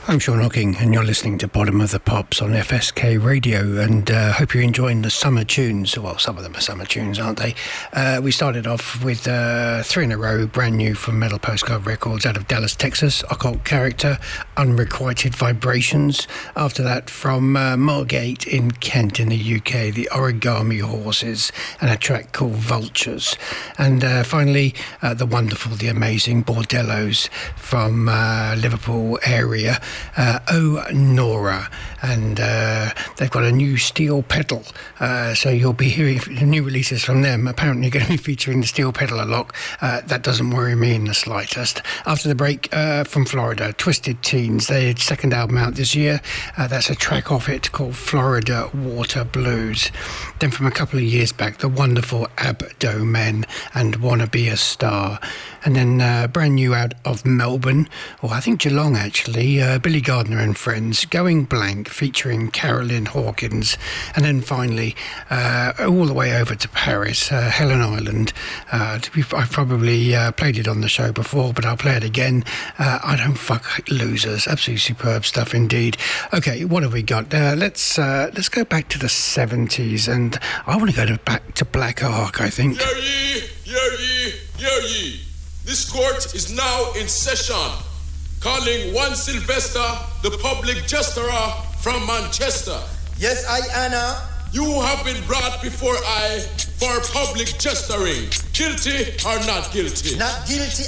I'm Sean Hocking, and you're listening to Bottom of the Pops on FSK Radio, and hope you're enjoying the summer tunes. Well, some of them are summer tunes, aren't they? We started off with 3 in a row, brand new from Metal Postcard Records out of Dallas, Texas, Occult Character, Unrequited Vibrations. After that, from Margate in Kent in the UK, the Origami Horses, and a track called Vultures. And finally, the wonderful, the amazing Bordellos from Liverpool area, Oh Nora, and they've got a new steel pedal, so you'll be hearing new releases from them. Apparently going to be featuring the steel pedal a lot. That doesn't worry me in the slightest. After the break, from Florida, Twisted Teens, their second album out this year. That's a track off it called Florida Water Blues. Then from a couple of years back, the wonderful Abdomen and Wanna Be a Star. And then brand new out of Melbourne, or I think Geelong actually, Billy Gardner and Friends, Going Blank, featuring Carolyn Hawkins. And then finally, all the way over to Paris, Helen Island. I've probably played it on the show before, but I'll play it again. I Don't Fuck Losers. Absolutely superb stuff indeed. Okay, what have we got? Let's go back to the 70s, and I want to go back to Black Ark, I think. Hear ye, hear ye, hear ye. This court is now in session, calling one Sylvester, the public justicer from Manchester. Yes, I, Anna. You have been brought before I for public justering. Guilty or not guilty? Not guilty